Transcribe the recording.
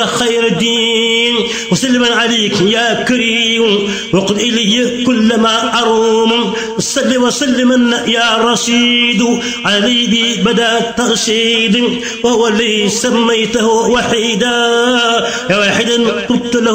خير الدين وسلما عليك يا كريم وقل إلي كل ما أروم صل وسلم يا رشيد علي بي بدا الترشيد وهو اللي سميته وحيدا يا واحدا قلت له